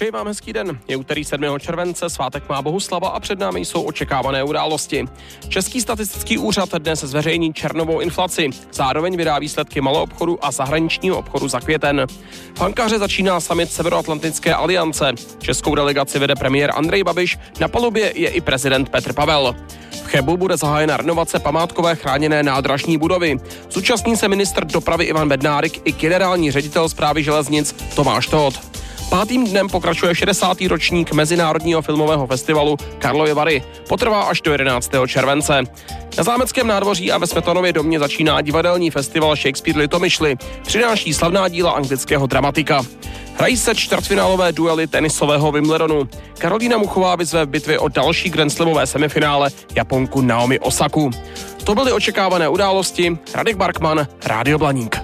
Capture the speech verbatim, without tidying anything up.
Přeji vám hezký den. Je úterý sedmého července, svátek má Bohuslava a před námi jsou očekávané události. Český statistický úřad dnes zveřejní červnovou inflaci. Zároveň vydá výsledky maloobchodu a zahraničního obchodu za květen. V Ankaře začíná summit Severoatlantické aliance. Českou delegaci vede premiér Andrej Babiš, na palubě je i prezident Petr Pavel. V Chebu bude zahájena renovace památkové chráněné nádražní budovy. Zúčastní se ministr dopravy Ivan Bednárik i generální ředitel správy železnic Tomáš Todt. Pátým dnem pokračuje šedesátý ročník Mezinárodního filmového festivalu Karlovy Vary. Potrvá až do jedenáctého července. Na Zámeckém nádvoří a ve Smetanově domě začíná divadelní festival Shakespeare Litomyšly. Přináší slavná díla anglického dramatika. Hrají se čtvrtfinálové duely tenisového Wimbledonu. Karolína Muchová vyzve v bitvě o další grandslamové semifinále Japonku Naomi Osaku. To byly očekávané události. Radek Barkman, Rádio Blaník.